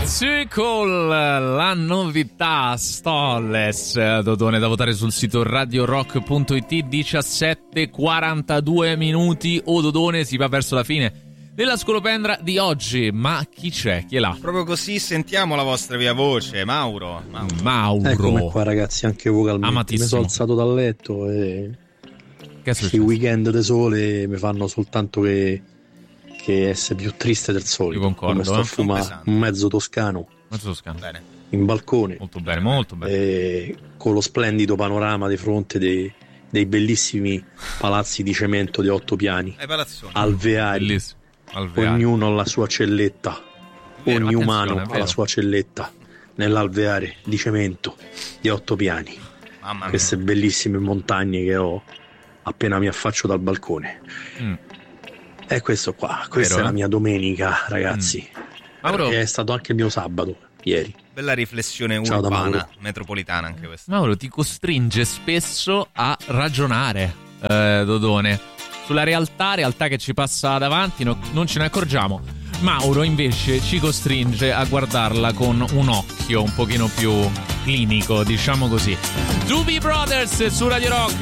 Sequel, la novità Stolles, Dodone, da votare sul sito radiorock.it. 17:42 minuti. O Dodone, si va verso la fine della scolopendra di oggi, ma chi c'è? Chi è là? Proprio così sentiamo la vostra via voce, Mauro. Eccomi qua ragazzi, anche vocalmente. Amatissimo. Mi sono alzato dal letto e questi weekend di sole mi fanno soltanto che essere più triste del solito. Io concordo, come sto a fumare un mezzo toscano. Bene. In balcone, molto bene, molto bene, e con lo splendido panorama di fronte dei bellissimi palazzi di cemento di 8 piani, alveari, ognuno ha la sua celletta, ogni umano ha la sua celletta nell'alveare di cemento di 8 piani. Queste bellissime montagne che ho appena mi affaccio dal balcone. E questo qua, questa è la mia domenica, ragazzi. È stato anche il mio sabato ieri. Bella riflessione urbana, metropolitana anche questa. Mauro ti costringe spesso a ragionare, Dodone, sulla realtà che ci passa davanti, non ce ne accorgiamo. Mauro invece ci costringe a guardarla con un occhio un pochino più clinico, diciamo così. Doobie Brothers su Radio Rock.